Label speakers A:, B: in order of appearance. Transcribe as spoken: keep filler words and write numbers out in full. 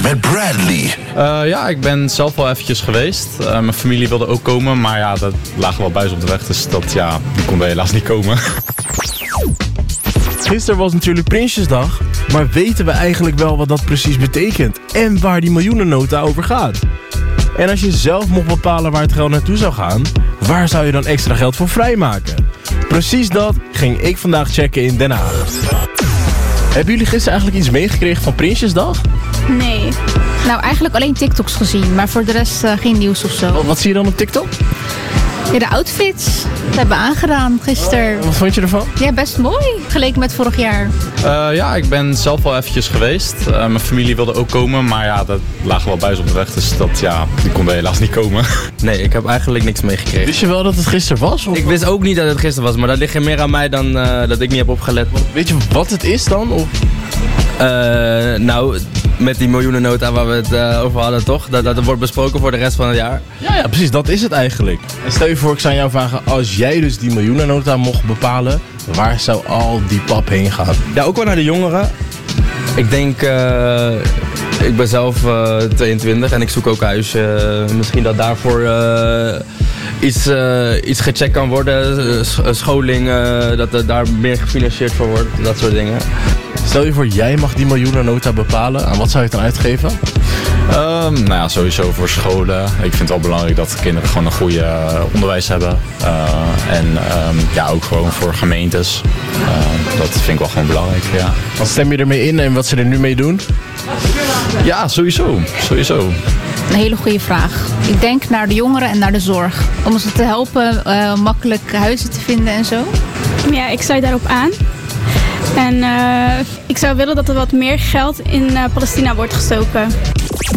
A: met Bradley.
B: Uh, ja, ik ben zelf wel eventjes geweest. Uh, mijn familie wilde ook komen, maar ja, dat lagen wel buis op de weg. Dus dat, ja, die kon er helaas niet komen.
C: Gisteren was natuurlijk Prinsjesdag, maar weten we eigenlijk wel wat dat precies betekent? En waar die miljoenennota over gaat? En als je zelf mocht bepalen waar het geld naartoe zou gaan, waar zou je dan extra geld voor vrijmaken? Precies dat ging ik vandaag checken in Den Haag. Hebben jullie gisteren eigenlijk iets meegekregen van Prinsjesdag?
D: Nee. Nou, eigenlijk alleen TikToks gezien, maar voor de rest uh, geen nieuws of zo.
C: Wat, wat zie je dan op TikTok?
D: Ja, de outfits. Dat hebben we aangedaan gisteren.
C: Wat vond je ervan?
D: Ja, best mooi. Geleken met vorig jaar.
B: Uh, ja, ik ben zelf wel eventjes geweest. Uh, mijn familie wilde ook komen, maar ja, dat lagen wel buis op de weg. Dus dat, ja, die kon er helaas niet komen.
E: Nee, ik heb eigenlijk niks meegekregen.
C: Wist je wel dat het gisteren was? Of?
E: Ik wist ook niet dat het gisteren was, maar dat ligt meer aan mij dan uh, dat ik niet heb opgelet.
C: Weet je wat het is dan? Of?
E: Uh, nou, met die miljoenennota waar we het uh, over hadden, toch? Dat, dat wordt besproken voor de rest van het jaar.
C: Ja, ja, precies. Dat is het eigenlijk. En stel je voor, ik zou jou vragen, als jij dus die miljoenennota mocht bepalen, waar zou al die pap heen gaan?
E: Ja, ook wel naar de jongeren. Ik denk, uh, ik ben zelf uh, tweeëntwintig en ik zoek ook huis. Uh, misschien dat daarvoor uh, iets, uh, iets gecheckt kan worden. Uh, scholing, uh, dat er daar meer gefinancierd voor wordt. Dat soort dingen.
C: Stel je voor, jij mag die miljoenennota bepalen. Aan wat zou je het dan uitgeven?
B: Um, nou ja, sowieso voor scholen. Ik vind het wel belangrijk dat kinderen gewoon een goede uh, onderwijs hebben. Uh, en um, ja, ook gewoon voor gemeentes. Uh, dat vind ik wel gewoon belangrijk, ja.
C: Wat stem je ermee in en wat ze er nu mee doen?
B: Ja, sowieso. Sowieso.
D: Een hele goede vraag. Ik denk naar de jongeren en naar de zorg. Om ze te helpen uh, makkelijk huizen te vinden en zo.
F: Ja, ik sluit daarop aan. En uh, ik zou willen dat er wat meer geld in uh, Palestina wordt gestoken.